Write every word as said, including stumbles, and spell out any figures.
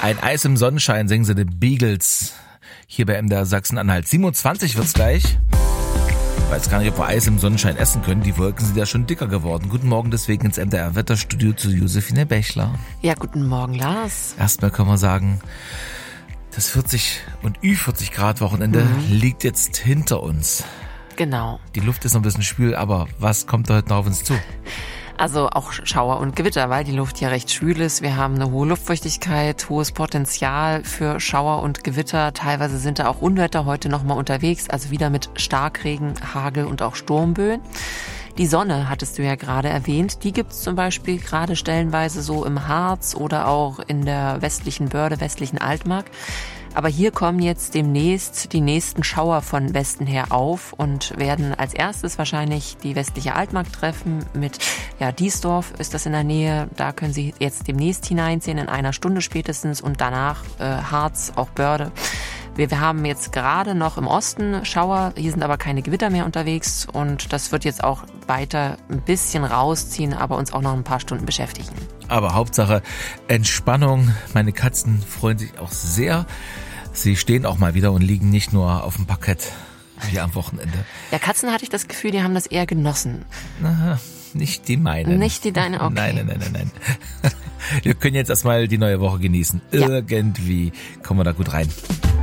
Ein Eis im Sonnenschein, singen sie die Beagles. Hier bei M D R Sachsen-Anhalt. siebenundzwanzig wird's gleich. Ich weiß gar nicht, ob wir Eis im Sonnenschein essen können. Die Wolken sind ja schon dicker geworden. Guten Morgen deswegen ins M D R-Wetterstudio zu Josephine Bächler. Ja, guten Morgen, Lars. Erstmal können wir sagen, das vierzig und Ü vierzig Grad Wochenende mhm. liegt jetzt hinter uns. Genau. Die Luft ist noch ein bisschen schwül, aber was kommt da heute noch auf uns zu? Also auch Schauer und Gewitter, weil die Luft ja recht schwül ist. Wir haben eine hohe Luftfeuchtigkeit, hohes Potenzial für Schauer und Gewitter. Teilweise sind da auch Unwetter heute nochmal unterwegs, also wieder mit Starkregen, Hagel und auch Sturmböen. Die Sonne, hattest du ja gerade erwähnt, die gibt's zum Beispiel gerade stellenweise so im Harz oder auch in der westlichen Börde, westlichen Altmark. Aber hier kommen jetzt demnächst die nächsten Schauer von Westen her auf und werden als erstes wahrscheinlich die westliche Altmark treffen. Mit ja, Diesdorf ist das in der Nähe. Da können Sie jetzt demnächst hineinsehen, in einer Stunde spätestens. Und danach äh, Harz, auch Börde. Wir, wir haben jetzt gerade noch im Osten Schauer. Hier sind aber keine Gewitter mehr unterwegs. Und das wird jetzt auch weiter ein bisschen rausziehen, aber uns auch noch ein paar Stunden beschäftigen. Aber Hauptsache Entspannung. Meine Katzen freuen sich auch sehr. Sie stehen auch mal wieder und liegen nicht nur auf dem Parkett wie am Wochenende. Ja, Katzen hatte ich das Gefühl, die haben das eher genossen. Na, nicht die meinen. Nicht die deine, okay. Nein, nein, nein, nein, nein. Wir können jetzt erstmal die neue Woche genießen. Ja. Irgendwie kommen wir da gut rein.